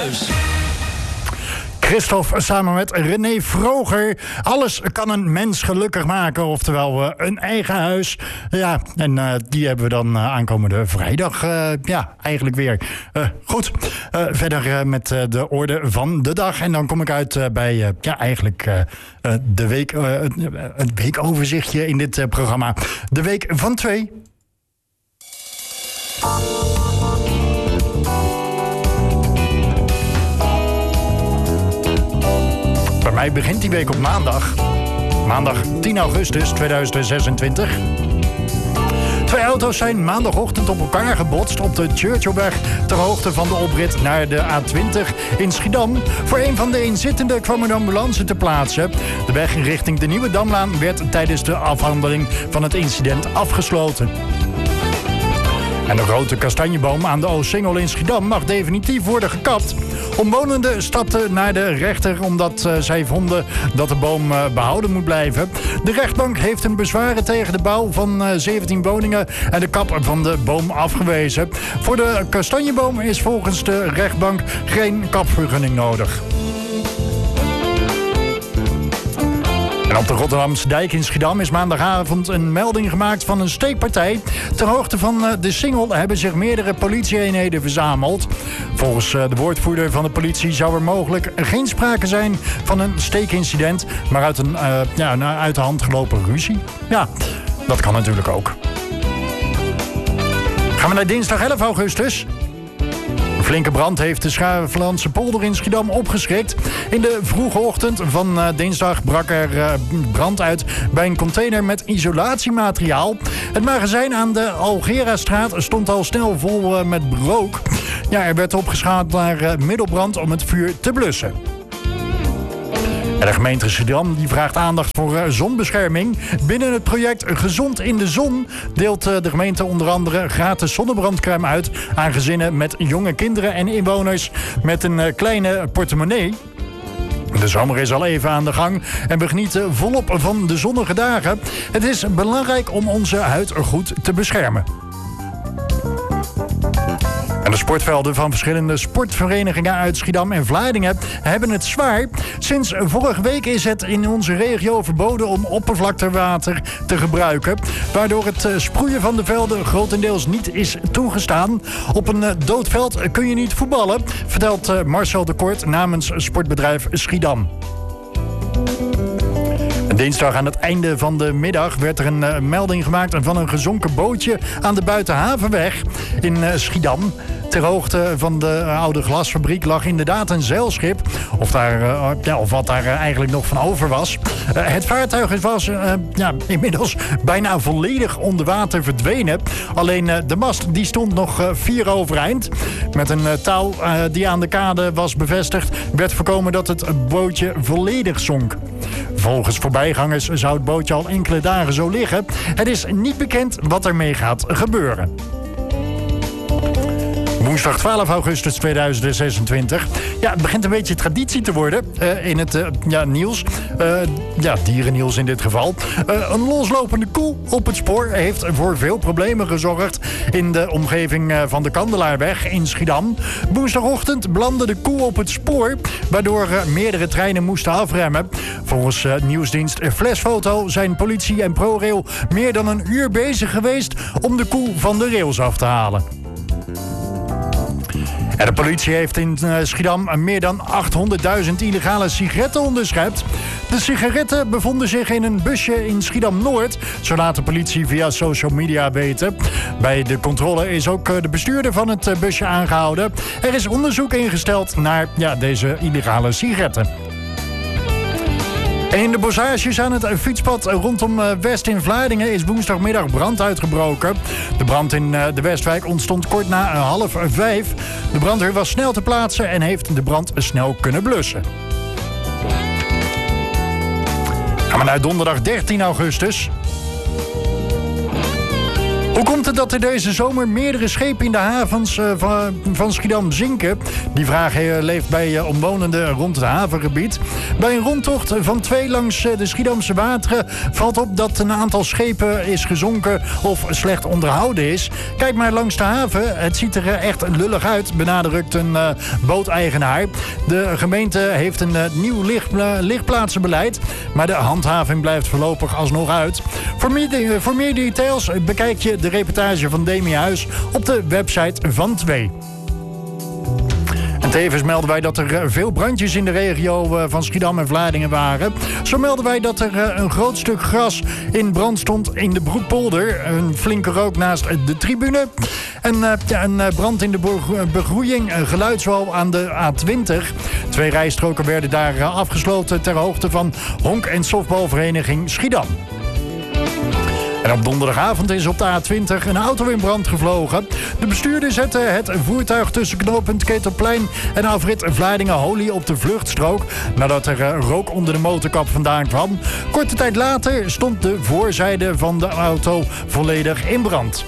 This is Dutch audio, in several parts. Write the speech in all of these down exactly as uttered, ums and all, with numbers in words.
huis. Christophe samen met René Vroger. Alles kan een mens gelukkig maken. Oftewel uh, een eigen huis. Ja, en uh, die hebben we dan uh, aankomende vrijdag. Uh, ja, eigenlijk weer. Uh, goed, uh, verder uh, met uh, de orde van de dag. En dan kom ik uit uh, bij uh, ja, eigenlijk uh, uh, de week, uh, het weekoverzichtje in dit uh, programma. De week van twee. Bij mij begint die week op maandag. Maandag tien augustus tweeduizend zesentwintig. Twee auto's zijn maandagochtend op elkaar gebotst op de Churchillweg ter hoogte van de oprit naar de A twintig in Schiedam. Voor een van de inzittenden kwam een ambulance te plaatsen. De weg richting de Nieuwe Damlaan werd tijdens de afhandeling van het incident afgesloten. En de grote kastanjeboom aan de Oostsingel in Schiedam mag definitief worden gekapt. Omwonenden stapten naar de rechter omdat uh, zij vonden dat de boom uh, behouden moet blijven. De rechtbank heeft een bezwaren tegen de bouw van uh, zeventien woningen en de kap van de boom afgewezen. Voor de kastanjeboom is volgens de rechtbank geen kapvergunning nodig. En op de Rotterdamse dijk in Schiedam is maandagavond een melding gemaakt van een steekpartij. Ter hoogte van de Singel hebben zich meerdere politieeenheden verzameld. Volgens de woordvoerder van de politie zou er mogelijk geen sprake zijn van een steekincident, maar uit een, uh, ja, een uit de hand gelopen ruzie. Ja, dat kan natuurlijk ook. Gaan we naar dinsdag elf augustus. Een flinke brand heeft de Schaaflandse polder in Schiedam opgeschrikt. In de vroege ochtend van uh, dinsdag brak er uh, brand uit bij een container met isolatiemateriaal. Het magazijn aan de Algerastraat stond al snel vol uh, met rook. Ja, er werd opgeschaald naar uh, middelbrand om het vuur te blussen. En de gemeente Schiedam die vraagt aandacht voor uh, zonbescherming. Binnen het project Gezond in de Zon deelt uh, de gemeente onder andere gratis zonnebrandcrème uit aan gezinnen met jonge kinderen en inwoners met een uh, kleine portemonnee. De zomer is al even aan de gang en we genieten volop van de zonnige dagen. Het is belangrijk om onze huid goed te beschermen. En de sportvelden van verschillende sportverenigingen uit Schiedam en Vlaardingen hebben het zwaar. Sinds vorige week is het in onze regio verboden om oppervlaktewater te gebruiken, waardoor het sproeien van de velden grotendeels niet is toegestaan. Op een dood veld kun je niet voetballen, vertelt Marcel de Kort namens sportbedrijf Schiedam. Dinsdag aan het einde van de middag werd er een uh, melding gemaakt van een gezonken bootje aan de Buitenhavenweg in uh, Schiedam. Ter hoogte van de uh, oude glasfabriek lag inderdaad een zeilschip. Of, daar, uh, ja, of wat daar uh, eigenlijk nog van over was. Uh, het vaartuig was uh, ja, inmiddels bijna volledig onder water verdwenen. Alleen uh, de mast die stond nog uh, vier overeind. Met een uh, touw uh, die aan de kade was bevestigd werd voorkomen dat het bootje volledig zonk. Volgens voorbijgangers zou het bootje al enkele dagen zo liggen. Het is niet bekend wat ermee gaat gebeuren. Woensdag twaalf augustus tweeduizend zesentwintig. Ja, het begint een beetje traditie te worden uh, in het uh, ja, nieuws. Uh, ja, dierennieuws in dit geval. Uh, een loslopende koe op het spoor heeft voor veel problemen gezorgd in de omgeving uh, van de Kandelaarweg in Schiedam. Woensdagochtend belandde de koe op het spoor, waardoor uh, meerdere treinen moesten afremmen. Volgens uh, nieuwsdienst Flesfoto zijn politie en ProRail meer dan een uur bezig geweest om de koe van de rails af te halen. En de politie heeft in Schiedam meer dan achthonderdduizend illegale sigaretten onderschept. De sigaretten bevonden zich in een busje in Schiedam-Noord, zo laat de politie via social media weten. Bij de controle is ook de bestuurder van het busje aangehouden. Er is onderzoek ingesteld naar ja, deze illegale sigaretten. En in de bossages aan het fietspad rondom West in Vlaardingen is woensdagmiddag brand uitgebroken. De brand in de Westwijk ontstond kort na half vijf. De brandweer was snel te plaatsen en heeft de brand snel kunnen blussen. Gaan we naar donderdag dertien augustus. Hoe komt het dat er deze zomer meerdere schepen in de havens uh, van, van Schiedam zinken? Die vraag uh, leeft bij uh, omwonenden rond het havengebied. Bij een rondtocht van twee langs uh, de Schiedamse wateren valt op dat een aantal schepen is gezonken of slecht onderhouden is. Kijk maar langs de haven. Het ziet er uh, echt lullig uit, benadrukt een uh, booteigenaar. De gemeente heeft een uh, nieuw licht, uh, lichtplaatsenbeleid, maar de handhaving blijft voorlopig alsnog uit. Voor meer, uh, voor meer details bekijk je de reportage van Demi Huis op de website van twee. En tevens melden wij dat er veel brandjes in de regio van Schiedam en Vlaardingen waren. Zo melden wij dat er een groot stuk gras in brand stond in de Broekpolder. Een flinke rook naast de tribune. En ja, een brand in de begroeiing, een geluidswal aan de A twintig. Twee rijstroken werden daar afgesloten ter hoogte van honk- en softbalvereniging Schiedam. En op donderdagavond is op de A twintig een auto in brand gevlogen. De bestuurder zette het voertuig tussen knooppunt Ketelplein en afrit Vlaardingen-Holy op de vluchtstrook, nadat er rook onder de motorkap vandaan kwam. Korte tijd later stond de voorzijde van de auto volledig in brand.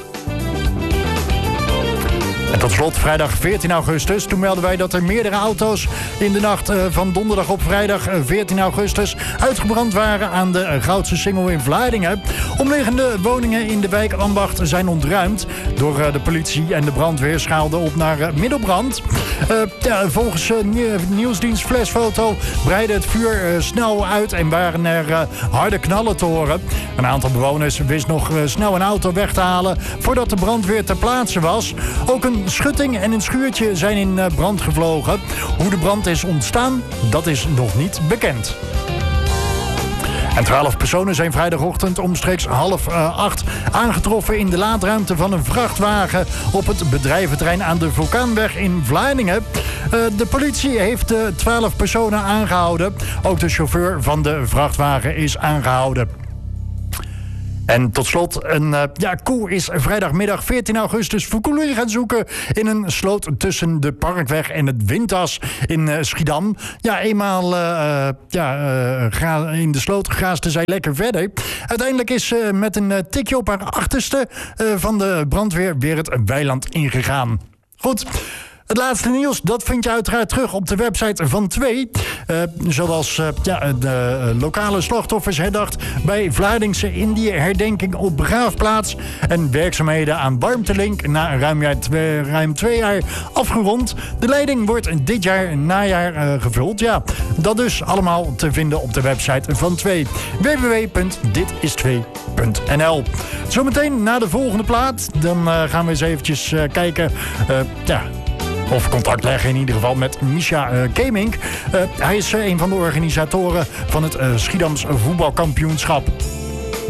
En tot slot vrijdag veertien augustus. Toen melden wij dat er meerdere auto's in de nacht van donderdag op vrijdag veertien augustus uitgebrand waren aan de Goudse Singel in Vlaardingen. Omliggende woningen in de wijk Ambacht zijn ontruimd. Door de politie en de brandweer schaalde op naar middelbrand. Uh, ja, volgens uh, nieuwsdienst Flashfoto breidde het vuur uh, snel uit en waren er uh, harde knallen te horen. Een aantal bewoners wist nog uh, snel een auto weg te halen voordat de brandweer ter plaatse was. Ook een schutting en een schuurtje zijn in uh, brand gevlogen. Hoe de brand is ontstaan, dat is nog niet bekend. En twaalf personen zijn vrijdagochtend omstreeks half uh, acht aangetroffen in de laadruimte van een vrachtwagen op het bedrijventerrein aan de Vulkaanweg in Vlaardingen. Uh, de politie heeft de twaalf personen aangehouden. Ook de chauffeur van de vrachtwagen is aangehouden. En tot slot, een uh, ja, koe is vrijdagmiddag veertien augustus verkoeling gaan zoeken in een sloot tussen de Parkweg en het Wintas in uh, Schiedam. Ja, eenmaal uh, ja, uh, ga, in de sloot graasde zij lekker verder. Uiteindelijk is uh, met een uh, tikje op haar achterste uh, van de brandweer weer het weiland ingegaan. Goed. Het laatste nieuws, dat vind je uiteraard terug op de website van twee. Uh, zoals uh, ja, de uh, lokale slachtoffers herdacht bij Vlaardingse Indië-herdenking op begraafplaats. En werkzaamheden aan warmtelink na ruim, jaar twee, ruim twee jaar afgerond. De leiding wordt dit jaar najaar uh, gevuld. Ja, dat dus allemaal te vinden op de website van twee. w w w punt dit is twee punt n l. Zometeen na de volgende plaat. Dan uh, gaan we eens eventjes uh, kijken. Uh, ja... Of contact leggen in ieder geval met Misha uh, Kemink. Uh, hij is uh, een van de organisatoren van het uh, Schiedams voetbalkampioenschap.